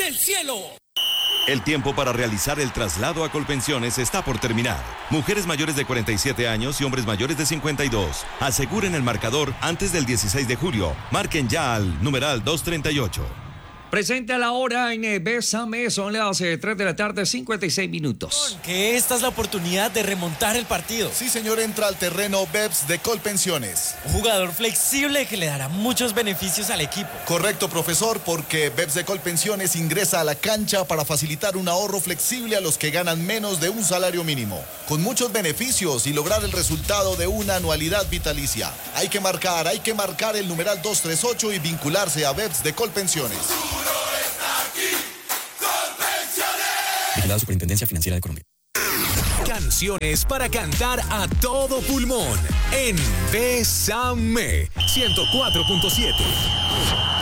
el cielo. El tiempo para realizar el traslado a Colpensiones está por terminar. Mujeres mayores de 47 años y hombres mayores de 52. Aseguren el marcador antes del 16 de julio. Marquen ya al numeral 238. Presente a la hora en Bésame, son las 3 de la tarde, 56 minutos. Que esta es la oportunidad de remontar el partido. Sí, señor, entra al terreno BEPS de Colpensiones. Un jugador flexible que le dará muchos beneficios al equipo. Correcto, profesor, porque BEPS de Colpensiones ingresa a la cancha para facilitar un ahorro flexible a los que ganan menos de un salario mínimo, con muchos beneficios y lograr el resultado de una anualidad vitalicia. Hay que marcar el numeral 238 y vincularse a BEPS de Colpensiones. Vigilado Superintendencia Financiera de Colombia. Canciones para cantar a todo pulmón en Bésame 104.7.